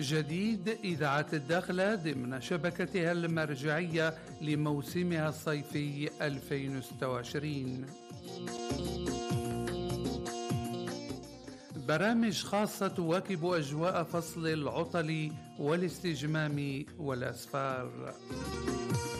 جديد إذاعة الداخلة ضمن شبكتها المرجعية لموسمها الصيفي 2026. برامج خاصة تواكب أجواء فصل العطل والاستجمام والأسفار.